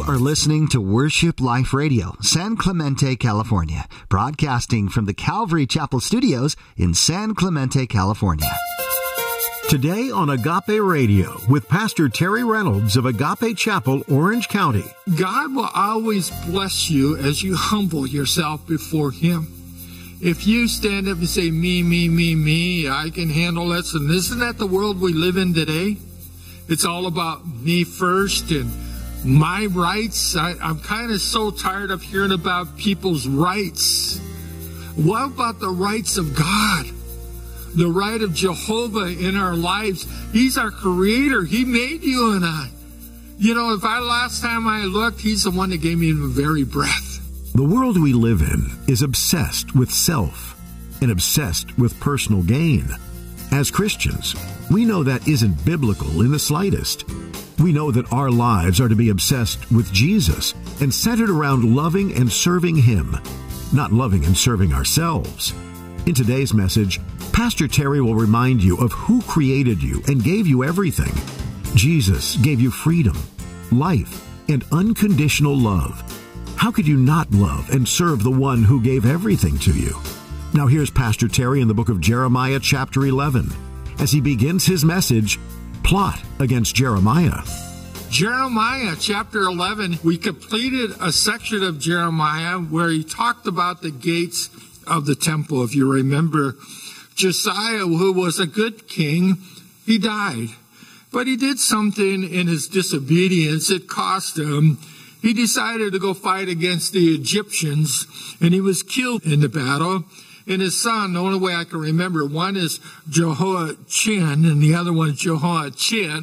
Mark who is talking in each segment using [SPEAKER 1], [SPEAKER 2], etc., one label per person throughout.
[SPEAKER 1] are listening to Worship Life Radio, San Clemente, California, broadcasting from the Calvary Chapel Studios in San Clemente, California.
[SPEAKER 2] Today on Agape Radio with Pastor Terry Reynolds of Agape Chapel, Orange County.
[SPEAKER 3] God will always bless you as you humble yourself before Him. If you stand up and say, me, I can handle this, and isn't that the world we live in today? It's all about me first and my rights. I'm kind of so tired of hearing about people's rights. What about the rights of God? The right of Jehovah in our lives. He's our creator. He made you and I. You know, last time I looked, He's the one that gave me the very breath.
[SPEAKER 2] The world we live in is obsessed with self and obsessed with personal gain. As Christians, we know that isn't biblical in the slightest. We know that our lives are to be obsessed with Jesus and centered around loving and serving Him, not loving and serving ourselves. In today's message, Pastor Terry will remind you of who created you and gave you everything. Jesus gave you freedom, life, and unconditional love. How could you not love and serve the one who gave everything to you? Now here's Pastor Terry in the book of Jeremiah chapter 11 as he begins his message, Plot Against Jeremiah.
[SPEAKER 3] Jeremiah chapter 11, we completed a section of Jeremiah where he talked about the gates of the temple. If you remember, Josiah, who was a good king, he died. But he did something in his disobedience. It cost him. He decided to go fight against the Egyptians, and he was killed in the battle. And his son, the only way I can remember, one is Jehoiachin, and the other one is Jehoiachin,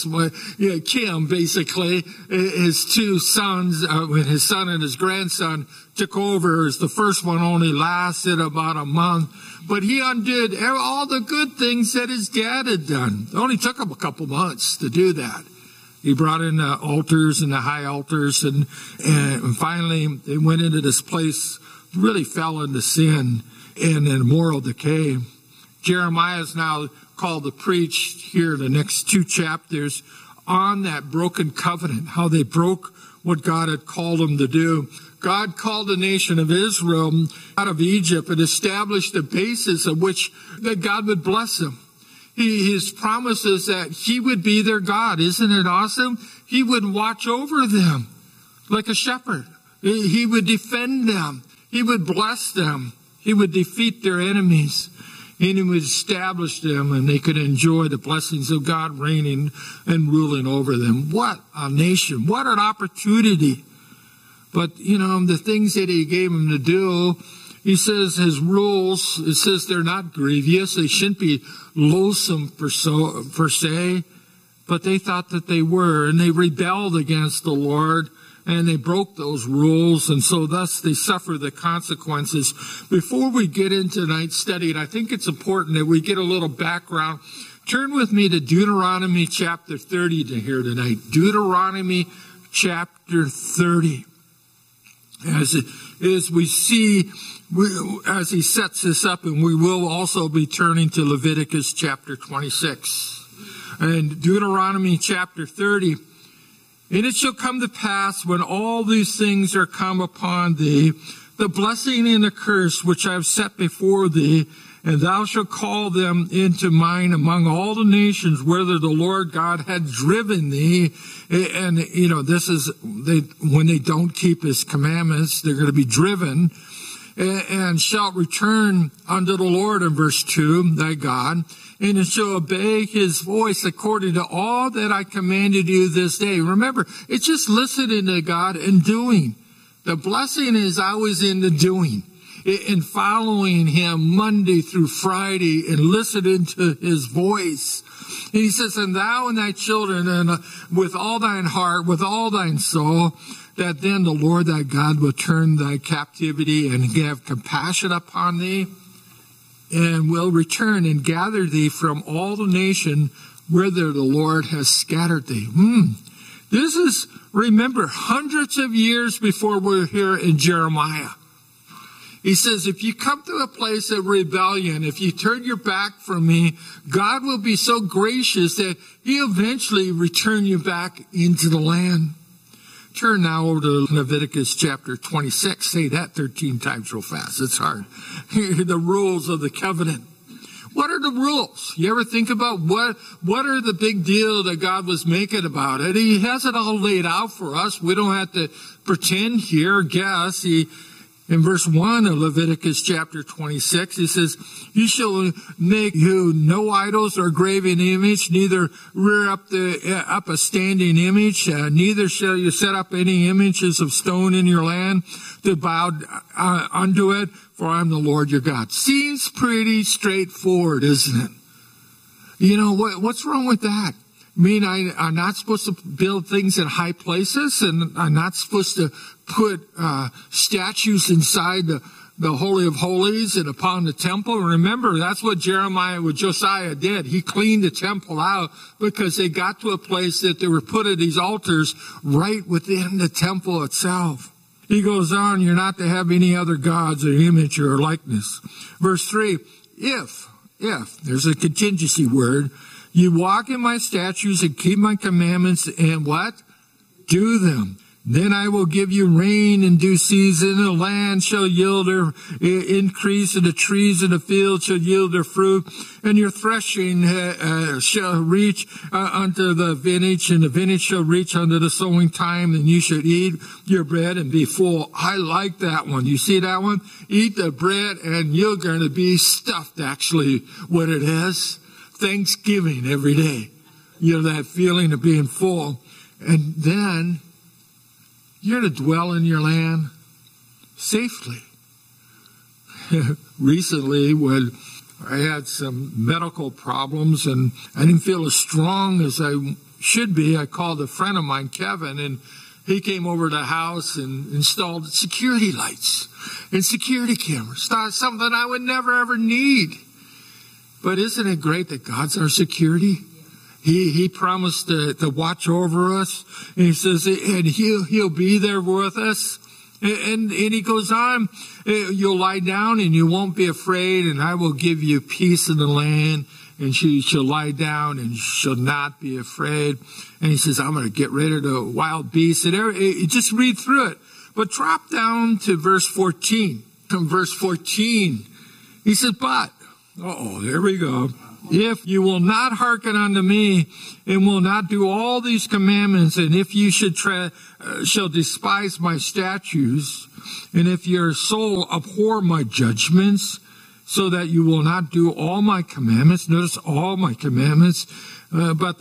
[SPEAKER 3] Kim, basically. His two sons, his son and his grandson, took over. The first one only lasted about a month. But he undid all the good things that his dad had done. It only took him a couple months to do that. He brought in the altars and the high altars, and finally they went into this place, really fell into sin and in moral decay. Jeremiah is now called to preach here the next two chapters on that broken covenant, how they broke what God had called them to do. God called the nation of Israel out of Egypt and established the basis of which that God would bless them. His promises that He would be their God. Isn't it awesome? He would watch over them like a shepherd. He would defend them. He would bless them. He would defeat their enemies. And He would establish them, and they could enjoy the blessings of God reigning and ruling over them. What a nation. What an opportunity. But, the things that He gave them to do, He says His rules, it says they're not grievous. They shouldn't be loathsome per se, but they thought that they were, and they rebelled against the Lord, and they broke those rules, and so thus they suffer the consequences. Before we get into tonight's study, and I think it's important that we get a little background, turn with me to Deuteronomy chapter 30 to hear tonight. Deuteronomy chapter 30. As we see, as he sets this up, and we will also be turning to Leviticus chapter 26. And Deuteronomy chapter 30. And it shall come to pass when all these things are come upon thee, the blessing and the curse which I have set before thee, and thou shalt call them into mind among all the nations whither the Lord God had driven thee. And, this is, when they don't keep His commandments, they're going to be driven. And shalt return unto the Lord, in verse 2, thy God, and it shall obey His voice according to all that I commanded you this day. Remember, it's just listening to God and doing. The blessing is always in the doing, in following Him Monday through Friday and listening to His voice. And He says, and thou and thy children, and with all thine heart, with all thine soul, that then the Lord thy God will turn thy captivity and have compassion upon thee, and will return and gather thee from all the nation whither the Lord has scattered thee. This is, remember, hundreds of years before we're here in Jeremiah. He says, if you come to a place of rebellion, if you turn your back from me, God will be so gracious that He'll eventually return you back into the land. Turn now over to Leviticus chapter 26. Say that 13 times real fast. It's hard. The rules of the covenant. What are the rules? You ever think about what are the big deal that God was making about it? He has it all laid out for us. We don't have to pretend here, guess. In verse 1 of Leviticus chapter 26, he says, you shall make you no idols or graven image, neither rear up a standing image, neither shall you set up any images of stone in your land to bow unto it, for I'm the Lord your God. Seems pretty straightforward, isn't it? You know, what's wrong with that? I mean, I'm not supposed to build things in high places, and I'm not supposed to put statues inside the Holy of Holies and upon the temple. Remember, that's what Jeremiah with Josiah did. He cleaned the temple out because they got to a place that they were putting these altars right within the temple itself. He goes on, you're not to have any other gods or image or likeness. Verse 3, if, there's a contingency word, you walk in my statutes and keep my commandments and what? Do them. Then I will give you rain in due season. The land shall yield her increase, and the trees in the field shall yield their fruit. And your threshing shall reach unto the vintage, and the vintage shall reach unto the sowing time. And you shall eat your bread and be full. I like that one. You see that one? Eat the bread, and you're going to be stuffed, actually, what it is. Thanksgiving every day. You know, that feeling of being full. And then you're to dwell in your land safely. Recently, when I had some medical problems and I didn't feel as strong as I should be, I called a friend of mine, Kevin, and he came over to the house and installed security lights and security cameras. Something I would never, ever need. But isn't it great that God's our security? He promised to watch over us. And he says, and he'll be there with us. And he goes on, you'll lie down and you won't be afraid, and I will give you peace in the land. And she shall lie down and shall not be afraid. And he says, I'm going to get rid of the wild beasts. And just read through it. But drop down to verse 14. From verse 14, he says, but, there we go. If you will not hearken unto me and will not do all these commandments, and if you shall despise my statutes, and if your soul abhor my judgments, so that you will not do all my commandments, notice all my commandments, but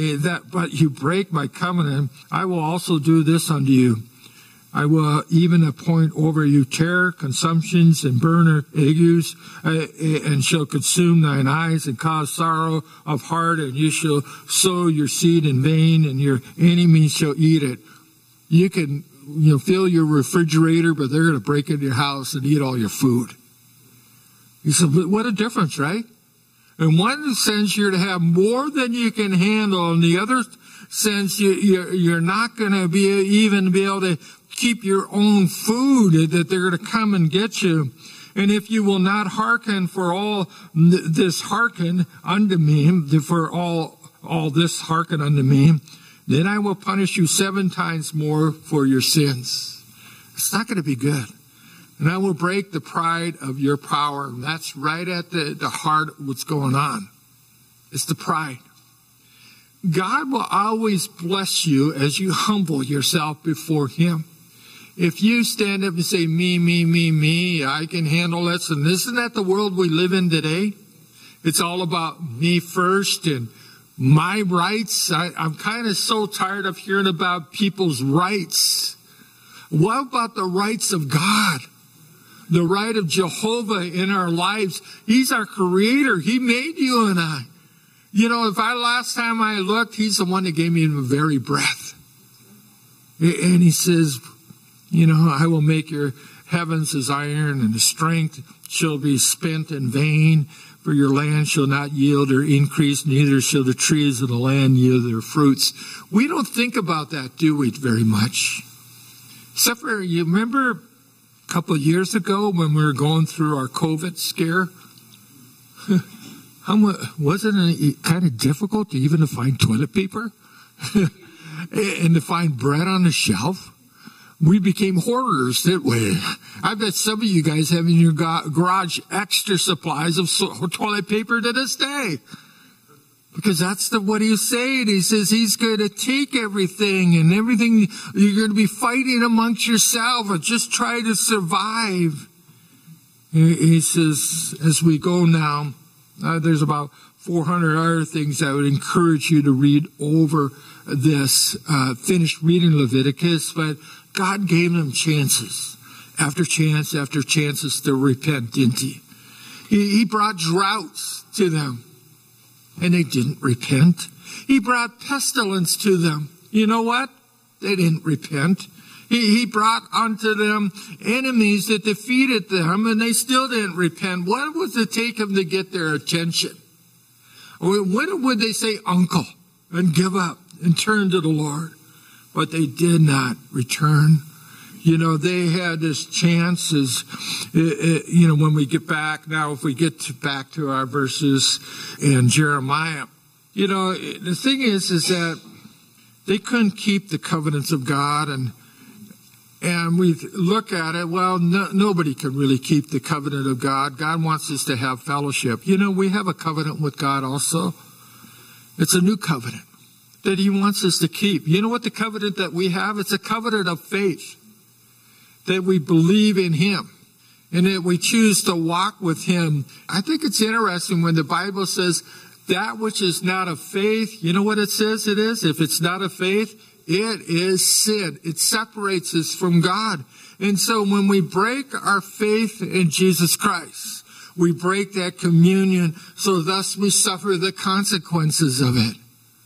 [SPEAKER 3] you break my covenant, I will also do this unto you. I will even appoint over you terror, consumptions, and burner agues, and shall consume thine eyes and cause sorrow of heart, and you shall sow your seed in vain, and your enemies shall eat it. You can, fill your refrigerator, but they're going to break into your house and eat all your food. He said, what a difference, right? In one sense, you're to have more than you can handle. In the other sense, you're not going to even be able to keep your own food, that they're going to come and get you. And if you will not hearken for all this hearken unto me, for all this hearken unto me, then I will punish you 7 times more for your sins. It's not going to be good. And I will break the pride of your power. And that's right at the heart of what's going on. It's the pride. God will always bless you as you humble yourself before Him. If you stand up and say, me, I can handle this. And isn't that the world we live in today? It's all about me first and my rights. I'm kind of so tired of hearing about people's rights. What about the rights of God? The right of Jehovah in our lives. He's our creator. He made you and I. Last time I looked, He's the one that gave me the very breath. And He says, I will make your heavens as iron, and the strength shall be spent in vain. For your land shall not yield or increase, neither shall the trees of the land yield their fruits. We don't think about that, do we, very much? Except for, you remember a couple of years ago when we were going through our COVID scare? Wasn't it kind of difficult to even find toilet paper? and to find bread on the shelf. We became hoarders, didn't we? I bet some of you guys have in your garage extra supplies of toilet paper to this day. Because that's what he's saying. He says he's going to take everything, and everything you're going to be fighting amongst yourself or just try to survive. He says, as we go now, there's about 400 other things I would encourage you to read over this. Finish reading Leviticus, but God gave them chances after chance after chances to repent, didn't he? He brought droughts to them, and they didn't repent. He brought pestilence to them. You know what? They didn't repent. He brought unto them enemies that defeated them, and they still didn't repent. What was it take them to get their attention? When would they say uncle and give up and turn to the Lord? But they did not return. You know, they had this chance when we get back, now if we get back to our verses in Jeremiah, you know, the thing is that they couldn't keep the covenants of God, and we look at it, well, nobody can really keep the covenant of God. God wants us to have fellowship. You know, we have a covenant with God also. It's a new covenant that he wants us to keep. You know what the covenant that we have? It's a covenant of faith, that we believe in him and that we choose to walk with him. I think it's interesting when the Bible says that which is not of faith, you know what it says it is? If it's not of faith, it is sin. It separates us from God. And so when we break our faith in Jesus Christ, we break that communion, so thus we suffer the consequences of it.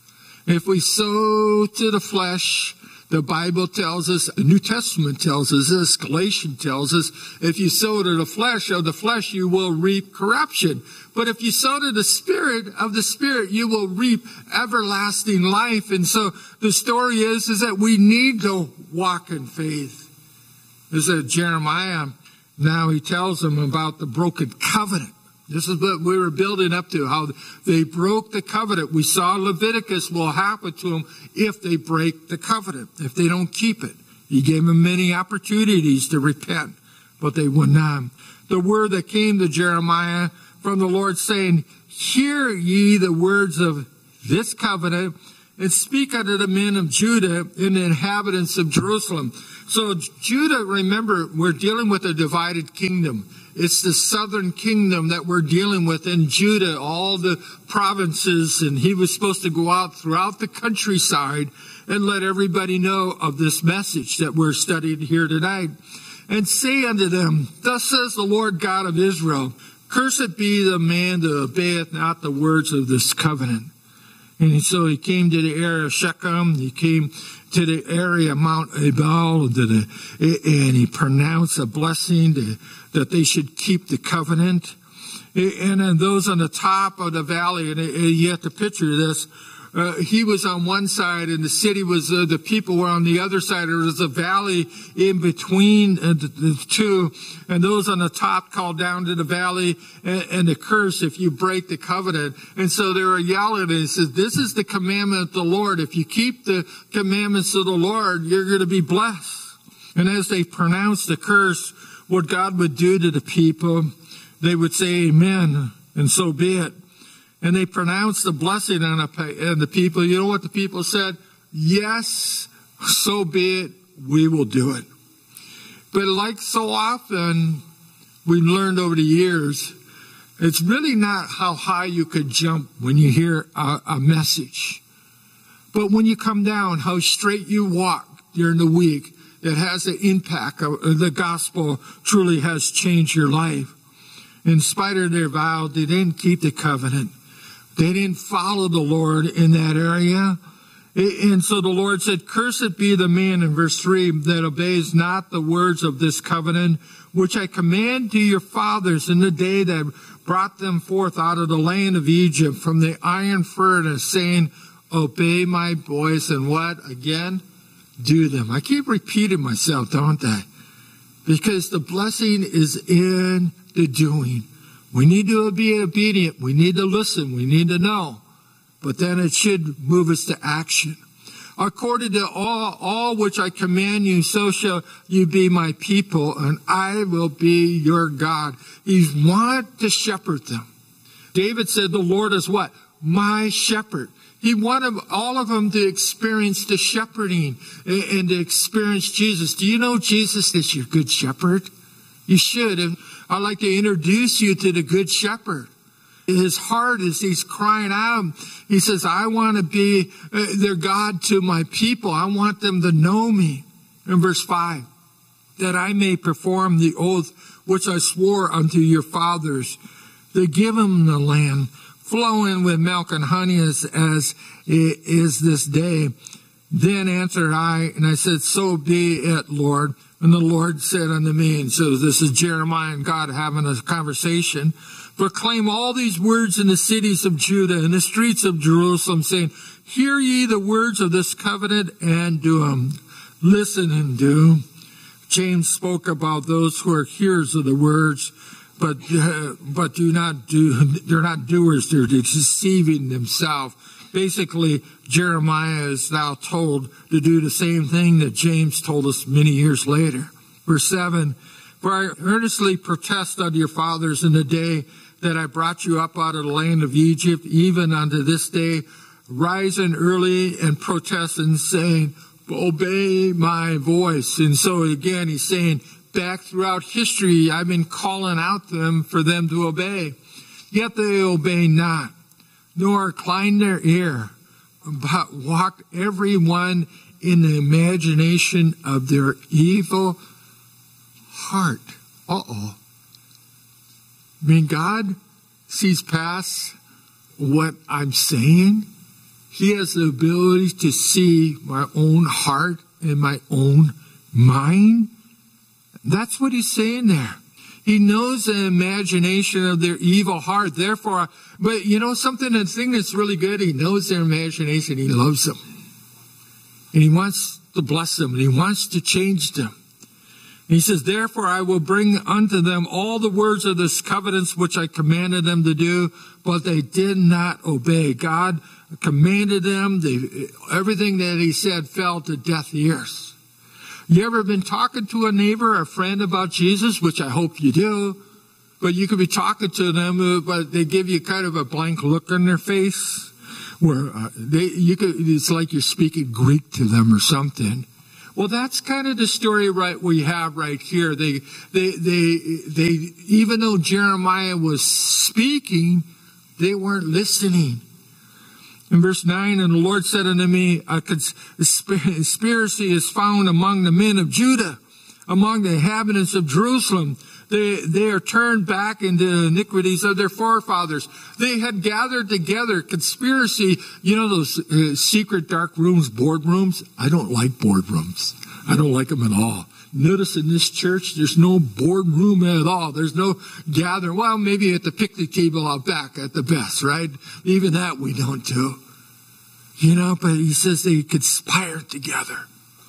[SPEAKER 3] If we sow to the flesh, the Bible tells us, the New Testament tells us this, Galatians tells us, if you sow to the flesh, of the flesh you will reap corruption. But if you sow to the Spirit, of the Spirit you will reap everlasting life. And so the story is that we need to walk in faith. This is Jeremiah. Now he tells them about the broken covenant. This is what we were building up to, how they broke the covenant. We saw Leviticus will happen to them if they break the covenant, if they don't keep it. He gave them many opportunities to repent, but they would not. The word that came to Jeremiah from the Lord saying, hear ye the words of this covenant, and speak unto the men of Judah and the inhabitants of Jerusalem. So Judah, remember, we're dealing with a divided kingdom. It's the southern kingdom that we're dealing with in Judah, all the provinces, and he was supposed to go out throughout the countryside and let everybody know of this message that we're studying here tonight. And say unto them, thus says the Lord God of Israel, cursed be the man that obeyeth not the words of this covenant. And so he came to the area of Shechem, he came to the area of Mount Ebal, and he pronounced a blessing that they should keep the covenant. And then those on the top of the valley, and you have to picture this, he was on one side and the city was, the people were on the other side. There was a valley in between the two, and those on the top called down to the valley and the curse if you break the covenant. And so they were yelling, and he says, this is the commandment of the Lord. If you keep the commandments of the Lord, you're going to be blessed. And as they pronounced the curse, what God would do to the people, they would say amen, and so be it. And they pronounced the blessing on the people. You know what the people said? Yes, so be it, we will do it. But like so often, we learned over the years, it's really not how high you could jump when you hear a message. But when you come down, how straight you walk during the week, it has an impact. The gospel truly has changed your life. In spite of their vow, they didn't keep the covenant. They didn't follow the Lord in that area. And so the Lord said, cursed be the man, in verse 3, that obeys not the words of this covenant, which I command to your fathers in the day that brought them forth out of the land of Egypt from the iron furnace, saying, obey my voice, and what? Again, do them. I keep repeating myself, don't I? Because the blessing is in the doing. We need to be obedient. We need to listen. We need to know. But then it should move us to action. According to all which I command you, so shall you be my people, and I will be your God. He wanted to shepherd them. David said, the Lord is what? My shepherd. He wanted all of them to experience the shepherding and to experience Jesus. Do you know Jesus is your good shepherd? You should. I'd like to introduce you to the good shepherd. His heart is he's crying out. He says, I want to be their God to my people. I want them to know me. In verse 5, that I may perform the oath which I swore unto your fathers, to give them the land flowing with milk and honey as is this day. Then answered I, and I said, so be it, Lord. And the Lord said unto me, and so this is Jeremiah and God having a conversation, proclaim all these words in the cities of Judah and the streets of Jerusalem, saying, hear ye the words of this covenant and do them. Listen and do. James spoke about those who are hearers of the words, but do not do. They're not doers. They're deceiving themselves. Basically, Jeremiah is now told to do the same thing that James told us many years later. Verse 7, for I earnestly protest unto your fathers in the day that I brought you up out of the land of Egypt, even unto this day, rising early and protesting, saying, obey my voice. And so again, he's saying, back throughout history, I've been calling out them for them to obey. Yet they obey not, nor incline their ear, but walk every one in the imagination of their evil heart. I mean, God sees past what I'm saying. He has the ability to see my own heart and my own mind. That's what he's saying there. He knows the imagination of their evil heart. Therefore, but you know something, the thing that's really good, he knows their imagination. He loves them. And he wants to bless them. And he wants to change them. And he says, therefore I will bring unto them all the words of this covenant which I commanded them to do, but they did not obey. God commanded them. Everything that he said fell to deaf ears. You ever been talking to a neighbor or a friend about Jesus, which I hope you do, but you could be talking to them, but they give you kind of a blank look on their face, where it's like you're speaking Greek to them or something. Well, that's kind of the story we have right here. They even though Jeremiah was speaking, they weren't listening. In verse 9, and the Lord said unto me, a conspiracy is found among the men of Judah, among the inhabitants of Jerusalem. They are turned back into iniquities of their forefathers. They had gathered together conspiracy. You know those secret dark rooms, boardrooms? I don't like boardrooms. I don't like them at all. Notice in this church, there's no boardroom at all. There's no gathering. Well, maybe at the picnic table out back at the best, right? Even that we don't do. You know, but he says they conspire together.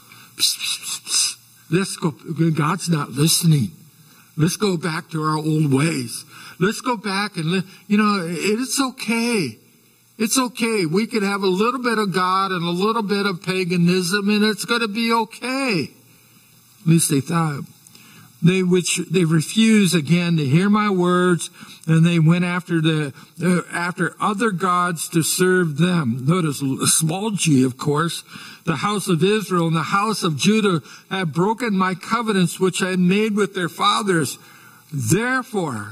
[SPEAKER 3] Let's go. God's not listening. Let's go back to our old ways. Let's go back and, it's okay. It's okay. We could have a little bit of God and a little bit of paganism, and it's going to be okay. At least they thought. They refused again to hear my words, and they went after other gods to serve them. Notice small g, of course. The house of Israel and the house of Judah have broken my covenants which I made with their fathers. Therefore,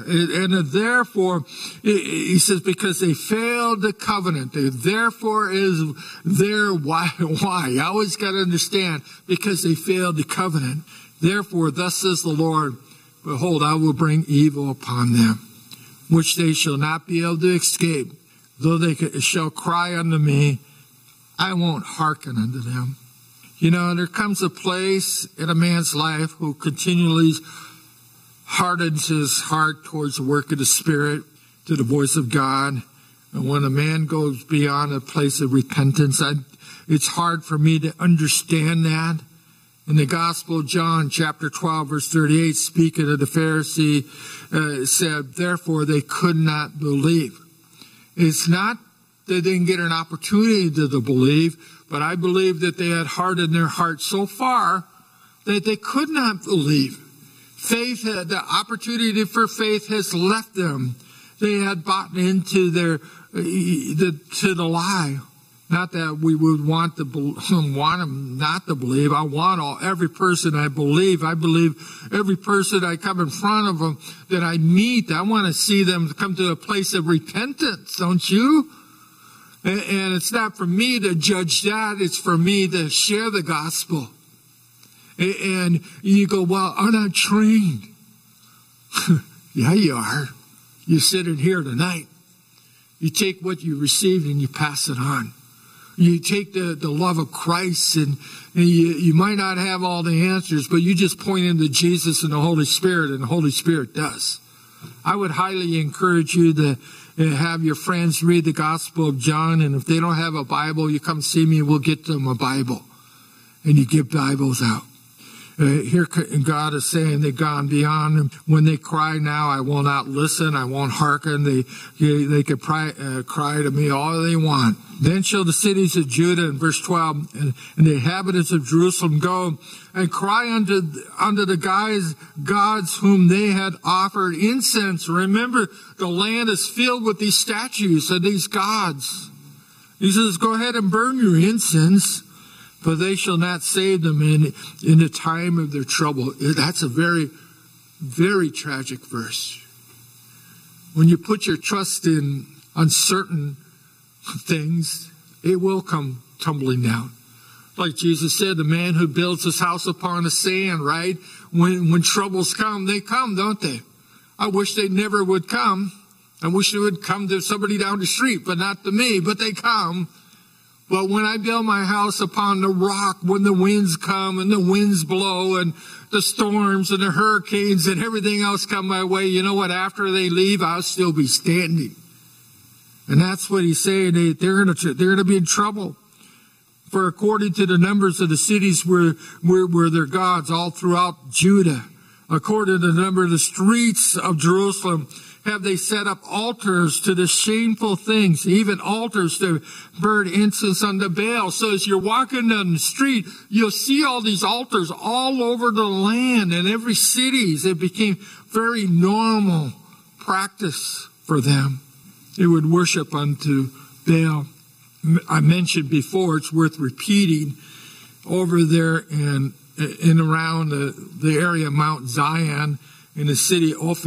[SPEAKER 3] he says, because they failed the covenant. Therefore is their why. You always got to understand, because they failed the covenant. Therefore, thus says the Lord, behold, I will bring evil upon them, which they shall not be able to escape. Though they shall cry unto me, I won't hearken unto them. You know, there comes a place in a man's life who continually hardens his heart towards the work of the Spirit, to the voice of God. And when a man goes beyond a place of repentance, it's hard for me to understand that. In the Gospel of John, chapter 12, verse 38, speaking of the Pharisee, said, therefore they could not believe. It's not they didn't get an opportunity to believe, but I believe that they had hardened their hearts so far that they could not believe. Faith, the opportunity for faith has left them. They had bought into to the lie. Not that we would want them not to believe. I want every person I believe. I believe every person I come in front of them that I meet. I want to see them come to a place of repentance, don't you? And it's not for me to judge that. It's for me to share the gospel. And you go, well, I'm not trained. Yeah, you are. You sit in here tonight. You take what you received and you pass it on. You take the love of Christ, and you might not have all the answers, but you just point into Jesus and the Holy Spirit, and the Holy Spirit does. I would highly encourage you to have your friends read the Gospel of John, and if they don't have a Bible, you come see me, we'll get them a Bible. And you give Bibles out. Here God is saying they've gone beyond them. When they cry now, I will not listen, I won't hearken. They could cry to me all they want. Then shall the cities of Judah, in verse 12, and the inhabitants of Jerusalem go and cry unto the gods whom they had offered incense. Remember, the land is filled with these statues of these gods. He says, go ahead and burn your incense, but they shall not save them in the time of their trouble. That's a very, very tragic verse. When you put your trust in uncertain things, it will come tumbling down. Like Jesus said, the man who builds his house upon the sand, right? When troubles come, they come, don't they? I wish they never would come. I wish they would come to somebody down the street, but not to me, but they come. But when I build my house upon the rock, when the winds come and the winds blow and the storms and the hurricanes and everything else come my way, you know what? After they leave, I'll still be standing. And that's what he's saying. They're going to be in trouble. For according to the numbers of the cities were their gods all throughout Judah, according to the number of the streets of Jerusalem, have they set up altars to the shameful things, even altars to burn incense unto Baal. So as you're walking down the street, you'll see all these altars all over the land and every city. It became very normal practice for them. They would worship unto Baal. I mentioned before, it's worth repeating, over there in around the area of Mount Zion in the city of